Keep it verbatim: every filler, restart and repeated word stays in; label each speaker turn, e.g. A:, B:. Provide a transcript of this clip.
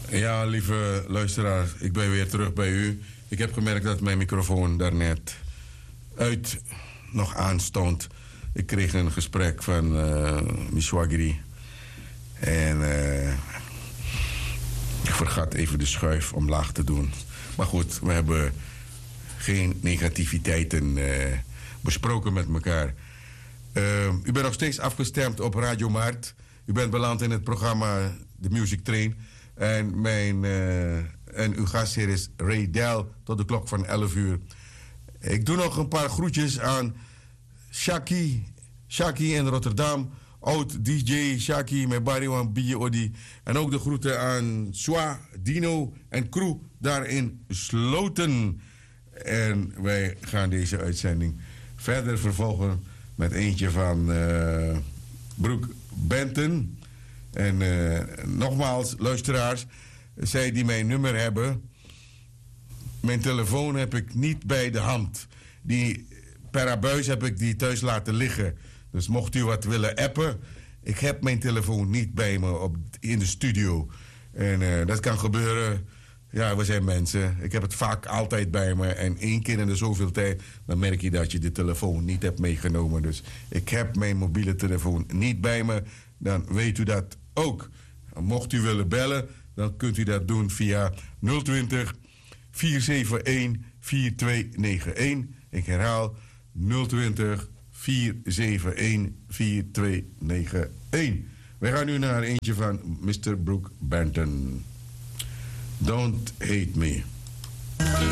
A: Ja, lieve luisteraar, ik ben weer terug bij u. Ik heb gemerkt dat mijn microfoon daarnet uit nog aanstond. Ik kreeg een gesprek van uh, Mishwagiri. En uh, ik vergat even de schuif omlaag te doen. Maar goed, we hebben geen negativiteiten uh, besproken met elkaar. Uh, u bent nog steeds afgestemd op Radio Maart. U bent beland in het programma The Music Train. En, mijn, uh, en uw gastheer is Ray Del tot de klok van elf uur. Ik doe nog een paar groetjes aan Shaki, Shaki in Rotterdam. Oud-D J Shaki met Bariwan Biye Odi. En ook de groeten aan Swa, Dino en crew daar in Sloten. En wij gaan deze uitzending verder vervolgen met eentje van uh, Brooke Benton. En uh, nogmaals, luisteraars, zij die mijn nummer hebben, mijn telefoon heb ik niet bij de hand. Die per abuis heb ik die thuis laten liggen. Dus mocht u wat willen appen, ik heb mijn telefoon niet bij me op, in de studio. En uh, dat kan gebeuren. Ja, we zijn mensen. Ik heb het vaak altijd bij me. En één keer in de zoveel tijd, dan merk je dat je de telefoon niet hebt meegenomen. Dus ik heb mijn mobiele telefoon niet bij me. Dan weet u dat ook. Mocht u willen bellen, dan kunt u dat doen via nul twintig, vier zeven een, vier twee negen een. Ik herhaal nul twintig, vier zeven een, vier twee negen een. Wij gaan nu naar eentje van mister Brooke Benton. Don't Hate Me.